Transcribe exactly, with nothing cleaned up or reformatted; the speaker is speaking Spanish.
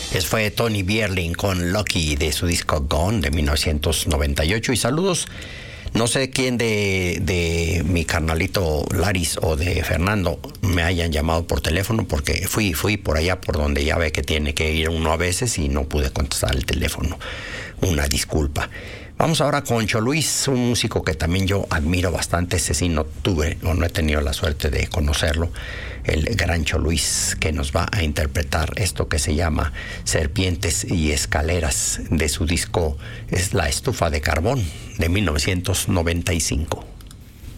Ese fue Tony Bierling con Lucky de su disco Gone de mil novecientos noventa y ocho. Y saludos, no sé quién de, de mi carnalito Laris o de Fernando me hayan llamado por teléfono, porque fui, fui por allá por donde ya ve que tiene que ir uno a veces y no pude contestar el teléfono. Una disculpa. Vamos ahora con Cho Luis, un músico que también yo admiro bastante. Ese sí no tuve o no he tenido la suerte de conocerlo. El gran Cho Luis, que nos va a interpretar esto que se llama Serpientes y Escaleras de su disco Es la Estufa de Carbón de mil novecientos noventa y cinco.